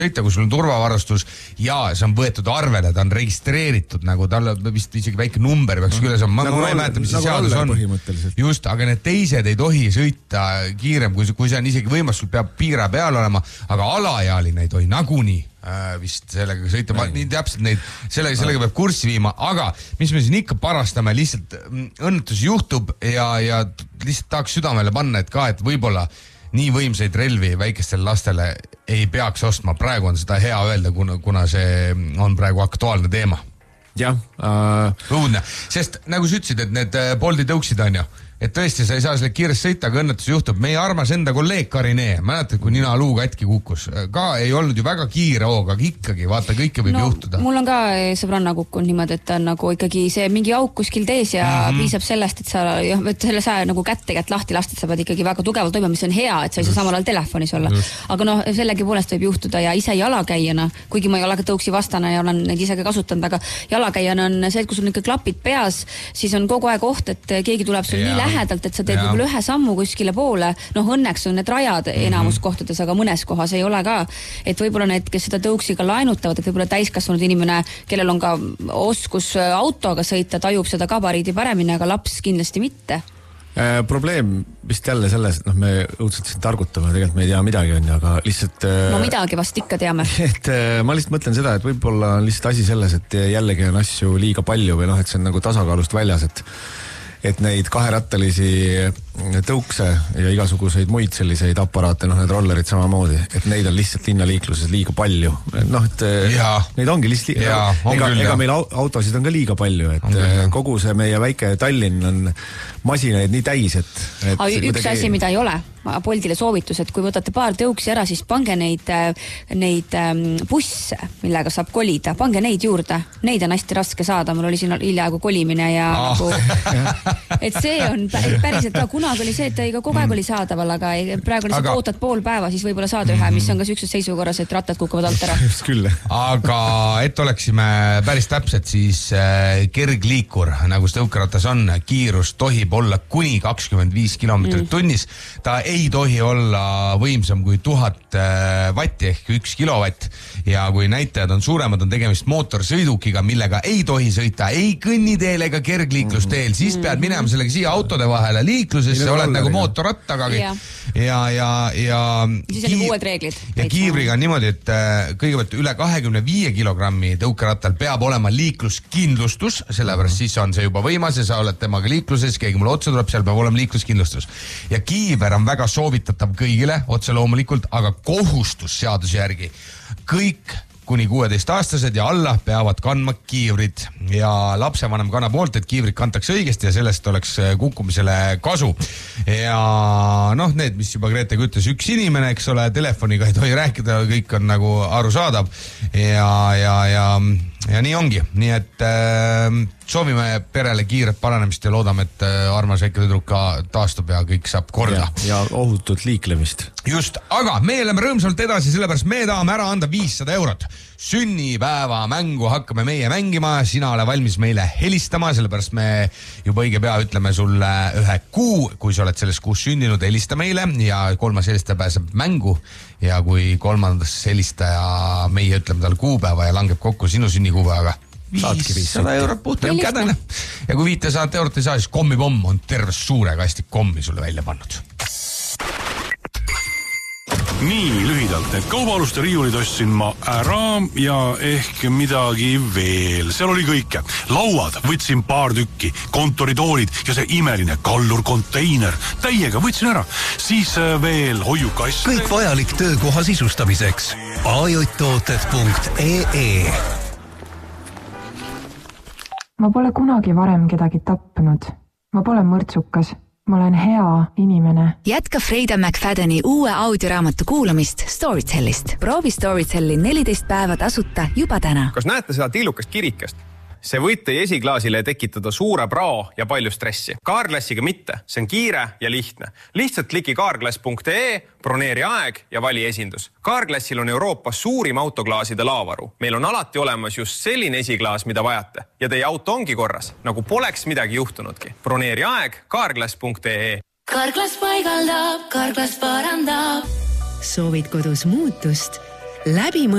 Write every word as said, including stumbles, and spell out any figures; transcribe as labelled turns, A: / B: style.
A: sõita, kui sul on turvavarustus ja see on võetud arvele, ta on registreeritud, nagu tal vist isegi väike number peaks no. Külles on. Ma, nagu ma ei mäleta, mis see seadus on. Just, aga need teised ei tohi sõita kiirem, kui, kui see on isegi võimas, sul peab piira peal olema, aga alaealine ei tohi nagunii äh, vist sellega sõita. Ma nii täpselt neid, sellega, sellega peab kurssi viima, aga mis me siin ikka parastame, lihtsalt õnnetus juhtub ja, ja lihtsalt tahaks südamele panna, et ka, et võib-olla nii võimsaid relvi väikestele lastele ei peaks ostma. Praegu on seda hea öelda, kuna, kuna see on praegu aktuaalne teema.
B: Jah. Uh...
A: Õudne. Sest nagu sa ütlesid, et need Bolti tõuksid on ju, et tõesti sa ei saa selle kiirest sõita, aga õnnetus juhtub. Meie armas enda kolleeg Karinee, mäletad, kui nina luu katki kukkus, ka ei olnud ju väga kiire hoog, aga ikkagi, vaata, kõike võib no, juhtuda.
C: Mul on ka sõbranna kukkunud niimoodi, et on nagu ikkagi see mingi auk kuskil tees ja mm-hmm. piisab sellest, et sa et selle saa nagu kätte kätt lahti lasta, et sa pead ikkagi väga tugevalt toima, mis on hea, et sa ei saa samal ajal telefonis olla. Just. Aga noh, sellegi poolest võib juhtuda ja ise jalakäijana, kuigi ma ei ole ka tõuksi vastane ja olen neid ise ka kasutanud, aga jalakäijana on see, et kui sul ikka klapid peas, siis on kogu aeg oht, et keegi tuleb sul yeah. nii lähedalt, et sa teed võib-olla ühe sammu kuskile poole. Noh, õnneks on need rajad enamus mm-hmm. kohtades, aga mõnes kohas ei ole ka. Et võib-olla need, kes seda tõuksi ka laenutavad, et võib-olla täiskasvanud inimene, kellel on ka oskus autoga sõita, tajub seda gabariidi paremini, aga laps kindlasti mitte.
B: Äh, probleem vist jälle selles, noh, me õudselt siin targutame, tegelikult me ei tea midagi on, aga lihtsalt... Äh,
C: no midagi vast ikka teame.
B: Et äh, ma lihtsalt mõtlen seda, et võib-olla on lihtsalt asi selles, et jällegi on asju liiga palju või noh, et see on nagu tasakaalust väljas, et et neid kaherattalisi tõukse ja igasuguseid muid selliseid aparaate, noh, need rollerid samamoodi, et neid on lihtsalt linnaliikluses liiga palju. Noh, et ja. Neid ongi lihtsalt, ja, on ega, küll, ega meil autosid on ka liiga palju, et küll, kogu see meie väike Tallinn on masinaid nii täis, et... et
C: aga üks midagi... asi, mida ei ole, Boltile soovitus, et kui võtate paar tõuksi ära, siis pange neid, neid busse, millega saab kolida, pange neid juurde. Neid on hästi raske saada, mul oli siin hiljaaegu kolimine ja oh. nagu, et see on päriselt ka, kunagi oli see, et iga kogu aeg oli saadaval, aga praegu lihtsalt aga... ootad pool päeva, siis võib-olla saada ühe, mis on ka sükses seisukorras, et rattad kukuvad alt ära.
B: Just küll.
A: Aga et oleksime päris täpsed, siis kergliikur, nagu tõukeratas on, kiirus tohib olla kuni kakskümmend viis kilomeetrit mm. tunnis. Ta ei tohi olla võimsam kui tuhat vatti ehk üks kilovatt ja kui näitajad on suuremad, on tegemist mootorsõidukiga, millega ei tohi sõita ei kõnniteel ega kergliiklusteel, siis pead minema sellega siia autode vahele liiklusesse, oled nagu mootorrattagagi ja, ja, ja, ja
C: siis on uued reeglid.
A: Ja kiivriga on niimoodi, et kõigepealt üle kahekümne viie kilogrammi tõukerattal peab olema liikluskindlustus, sellepärast siis on see juba võimas ja sa oled temaga liikluses, keegi mulle otsa tuleb, seal peab olema liikluskindlustus. Ja kiiver on väga soovitatav kõigile, otse loomulikult, aga kohustus seaduse järgi. Kõik kuni kuueteist aastased ja alla peavad kandma kiivrid ja lapsevanem kannab poolt, et kiivrid kantakse õigesti ja sellest oleks kukkumisele kasu. Ja noh, need, mis juba Gretega ütles, üks inimene, eks ole, telefoniga ei tohi rääkida, kõik on nagu arusaadav ja, ja, ja, ja nii ongi. Nii et äh, soovime perele kiiret paranemist ja loodame, et äh, armas väike tüdruk ka taastub ja kõik saab korda.
B: Ja, ja ohutut liiklemist.
A: Just, aga me oleme rõõmsalt edasi, sellepärast me tahame ära anda viissada eurot. Sünnipäeva mängu hakkame meie mängima, sina ole valmis meile helistama, sellepärast me juba õige pea ütleme sulle ühe kuu, kui sa oled selles kuus sündinud, helista meile ja kolmas helistaja pääseb mängu ja kui kolmandas helistaja meie ütleme tal kuupäeva ja langeb kokku sinu sünnikuupäevaga, viissada eurot puhtalt kädene. Ja kui viissada eurot ei saa, siis kommipomm on terve suure kasti kommi sulle välja pannud.
D: Nii lühidalt, need kaubaluste riiulid ostsin ma ära ja ehk midagi veel. Seal oli kõike. Lauad võtsin paar tükki, kontoritoolid ja see imeline kallur konteiner. Täiega võtsin ära. Siis veel hoiukass.
E: Kõik vajalik töökoha sisustamiseks. ajotooted punkt ee
F: Ma pole kunagi varem kedagi tapnud. Ma pole mõrtsukas. Ma olen hea inimene.
G: Jätka Freida McFadeni uue audioraamatu kuulamist Storytellist. Proovi Storytelli neliteist päeva tasuta juba täna.
H: Kas näete seda tiilukast kirikest? See võite esiklaasile tekitada suure prao ja palju stressi. Kaarklassiga mitte, see on kiire ja lihtne. Lihtsalt kliki kaarklass punkt ee, broneeri aeg ja vali esindus. Kaarklassil on Euroopas suurim autoklaaside laavaru. Meil on alati olemas just selline esiklaas, mida vajate. Ja teie auto ongi korras, nagu poleks midagi juhtunudki. Broneeri aeg kaarklass punkt ee.
I: Kaarklass paigaldab, kaarklass parandab.
G: Soovid kodus muutust?
I: läbi